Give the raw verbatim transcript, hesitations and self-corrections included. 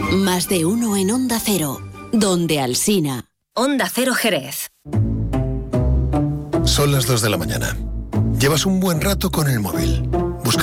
Más de uno en Onda Cero, donde Alsina. Onda Cero Jerez. Son las dos de la mañana. Llevas un buen rato con el móvil.